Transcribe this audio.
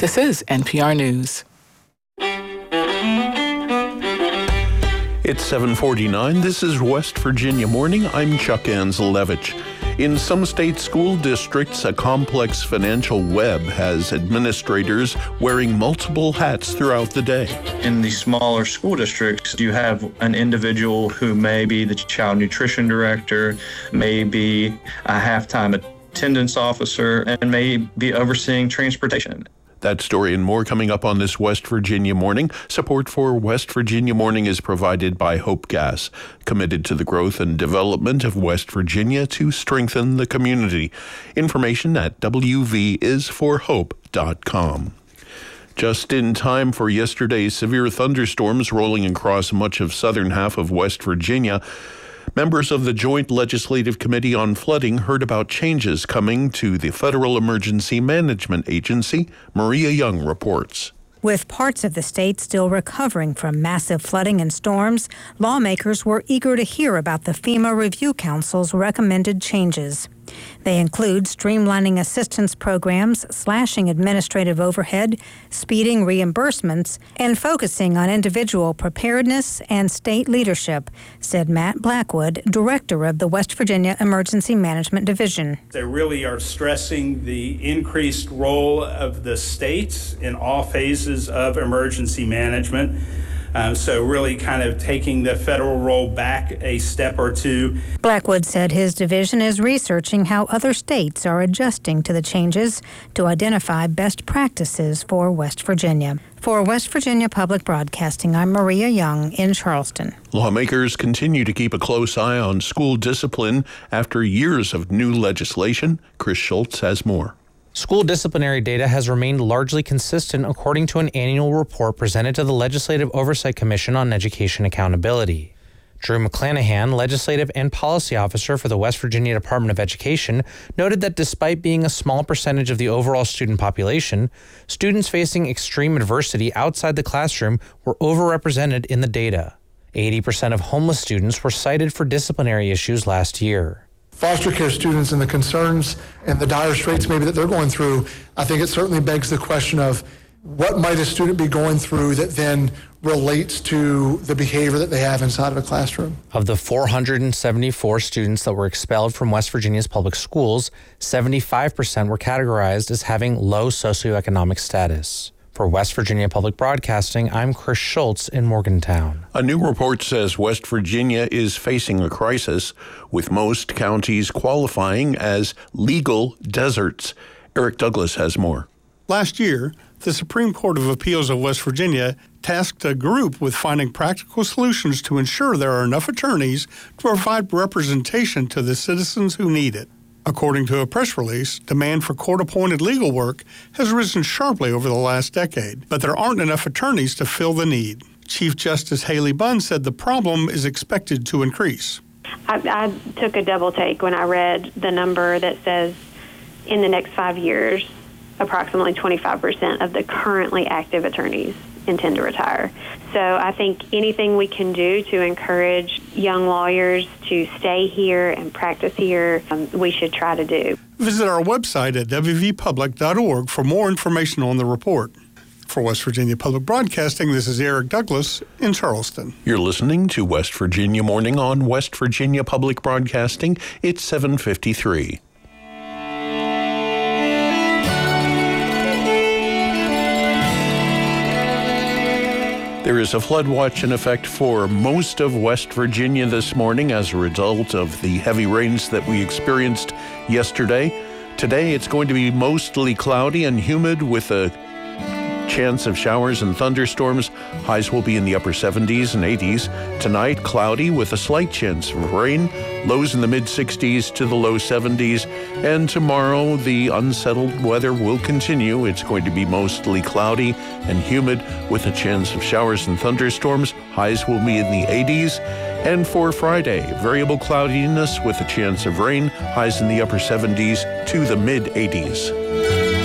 This is NPR News. It's 7:49. This is West Virginia Morning. I'm Chuck Anzelevich. In some state school districts, a complex financial web has administrators wearing multiple hats throughout the day. In the smaller school districts, you have an individual who may be the child nutrition director, may be a halftime attendance officer, and may be overseeing transportation. That story and more coming up on this West Virginia Morning. Support for West Virginia Morning is provided by Hope Gas, committed to the growth and development of West Virginia to strengthen the community. Information at wvisforhope.com. Just in time for yesterday's severe thunderstorms rolling across much of southern half of West Virginia, members of the Joint Legislative Committee on Flooding heard about changes coming to the Federal Emergency Management Agency. Maria Young reports. With parts of the state still recovering from massive flooding and storms, lawmakers were eager to hear about the FEMA Review Council's recommended changes. They include streamlining assistance programs, slashing administrative overhead, speeding reimbursements, and focusing on individual preparedness and state leadership, said Matt Blackwood, director of the West Virginia Emergency Management Division. They really are stressing the increased role of the states in all phases of emergency management. So really kind of taking the federal role back a step or two. Blackwood said his division is researching how other states are adjusting to the changes to identify best practices for West Virginia. For West Virginia Public Broadcasting, I'm Maria Young in Charleston. Lawmakers continue to keep a close eye on school discipline after years of new legislation. Chris Schultz has more. School disciplinary data has remained largely consistent according to an annual report presented to the Legislative Oversight Commission on Education Accountability. Drew McClanahan, Legislative and Policy Officer for the West Virginia Department of Education, noted that despite being a small percentage of the overall student population, students facing extreme adversity outside the classroom were overrepresented in the data. 80% of homeless students were cited for disciplinary issues last year. Foster care students and the concerns and the dire straits maybe that they're going through, I think it certainly begs the question of what might a student be going through that then relates to the behavior that they have inside of a classroom. Of the 474 students that were expelled from West Virginia's public schools, 75% were categorized as having low socioeconomic status. For West Virginia Public Broadcasting, I'm Chris Schultz in Morgantown. A new report says West Virginia is facing a crisis, with most counties qualifying as legal deserts. Eric Douglas has more. Last year, the Supreme Court of Appeals of West Virginia tasked a group with finding practical solutions to ensure there are enough attorneys to provide representation to the citizens who need it. According to a press release, demand for court-appointed legal work has risen sharply over the last decade, but there aren't enough attorneys to fill the need. Chief Justice Haley Bunn said the problem is expected to increase. I took a double take when I read the number that says in the next 5 years, approximately 25% of the currently active attorneys intend to retire. So I think anything we can do to encourage young lawyers to stay here and practice here, we should try to do. Visit our website at wvpublic.org for more information on the report. For West Virginia Public Broadcasting, this is Eric Douglas in Charleston. You're listening to West Virginia Morning on West Virginia Public Broadcasting. It's 7:53. There is a flood watch in effect for most of West Virginia this morning as a result of the heavy rains that we experienced yesterday. Today, it's going to be mostly cloudy and humid with a chance of showers and thunderstorms. Highs will be in the upper 70s and 80s. Tonight, cloudy with a slight chance of rain. Lows in the mid-60s to the low 70s. And tomorrow, the unsettled weather will continue. It's going to be mostly cloudy and humid with a chance of showers and thunderstorms. Highs will be in the 80s. And for Friday, variable cloudiness with a chance of rain. Highs in the upper 70s to the mid-80s.